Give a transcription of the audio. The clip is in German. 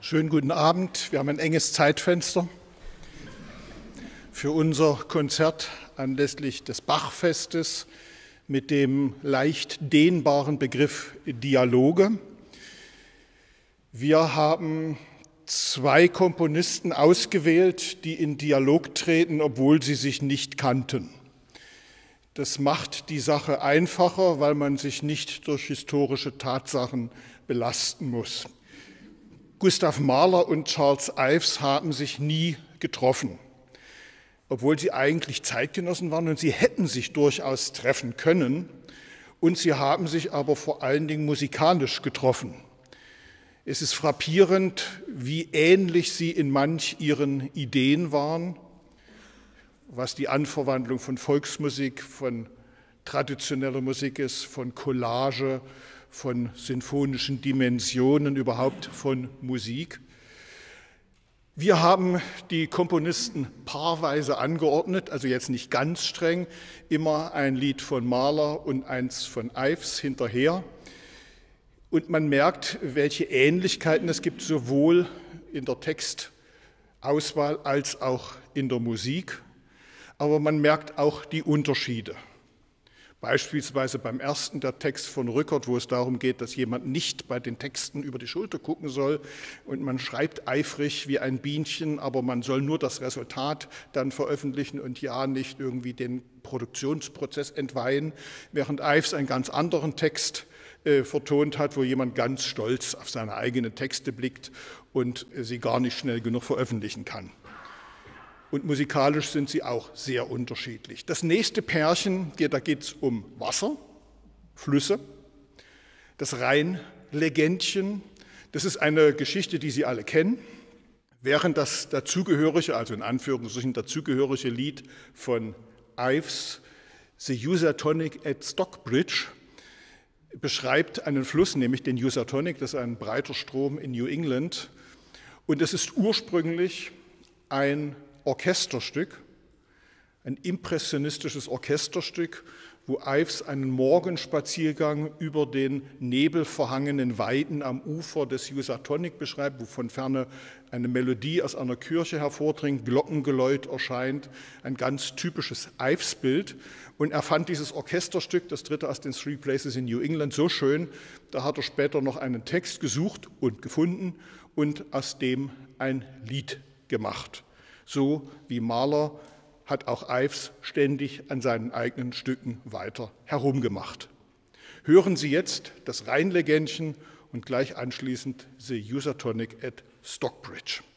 Schönen guten Abend. Wir haben ein enges Zeitfenster für unser Konzert anlässlich des Bachfestes mit dem leicht dehnbaren Begriff Dialoge. Wir haben zwei Komponisten ausgewählt, die in Dialog treten, obwohl sie sich nicht kannten. Das macht die Sache einfacher, weil man sich nicht durch historische Tatsachen belasten muss. Gustav Mahler und Charles Ives haben sich nie getroffen, obwohl sie eigentlich Zeitgenossen waren und sie hätten sich durchaus treffen können. Und sie haben sich aber vor allen Dingen musikalisch getroffen. Es ist frappierend, wie ähnlich sie in manch ihren Ideen waren, was die Anverwandlung von Volksmusik, von traditioneller Musik ist, von Collage, von sinfonischen Dimensionen, überhaupt von Musik. Wir haben die Komponisten paarweise angeordnet, also jetzt nicht ganz streng, immer ein Lied von Mahler und eins von Ives hinterher. Und man merkt, welche Ähnlichkeiten es gibt, sowohl in der Textauswahl als auch in der Musik. Aber man merkt auch die Unterschiede. Beispielsweise beim ersten, der Text von Rückert, wo es darum geht, dass jemand nicht bei den Texten über die Schulter gucken soll und man schreibt eifrig wie ein Bienchen, aber man soll nur das Resultat dann veröffentlichen und ja nicht irgendwie den Produktionsprozess entweihen, während Ives einen ganz anderen Text vertont hat, wo jemand ganz stolz auf seine eigenen Texte blickt und sie gar nicht schnell genug veröffentlichen kann. Und musikalisch sind sie auch sehr unterschiedlich. Das nächste Pärchen, da geht es um Wasser, Flüsse, das Rheinlegendchen. Das ist eine Geschichte, die Sie alle kennen, während das dazugehörige, also in Anführungszeichen dazugehörige Lied von Ives, The Housatonic at Stockbridge, beschreibt einen Fluss, nämlich den Housatonic, das ist ein breiter Strom in New England. Und es ist ursprünglich ein Orchesterstück, ein impressionistisches Orchesterstück, wo Ives einen Morgenspaziergang über den nebelverhangenen Weiden am Ufer des Housatonic beschreibt, wo von ferne eine Melodie aus einer Kirche hervordringt, Glockengeläut erscheint, ein ganz typisches Ives-Bild. Und er fand dieses Orchesterstück, das dritte aus den Three Places in New England, so schön, da hat er später noch einen Text gesucht und gefunden und aus dem ein Lied gemacht. So wie Mahler hat auch Ives ständig an seinen eigenen Stücken weiter herumgemacht. Hören Sie jetzt das Rheinlegendchen und gleich anschließend The Housatonic at Stockbridge.